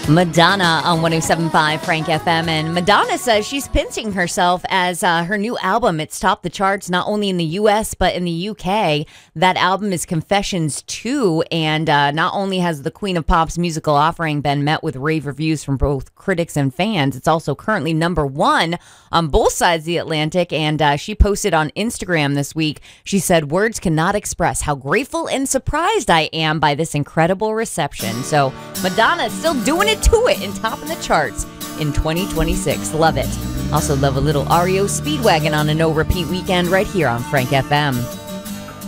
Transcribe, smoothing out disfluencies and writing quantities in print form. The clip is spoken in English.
Madonna on 107.5 Frank FM. And Madonna says she's pinching herself as her new album, it's topped the charts not only in the U.S. but in the UK. That album is Confessions 2. And not only has the Queen of Pop's musical offering been met with rave reviews from both critics and fans, it's also currently number one on both sides of the Atlantic. And she posted on Instagram this week, she said, "Words cannot express how grateful and surprised I am by this incredible reception." So Madonna is still doing it to it and topping the charts in 2026. Love it. Also love a little REO Speedwagon on a no repeat weekend right here on Frank FM.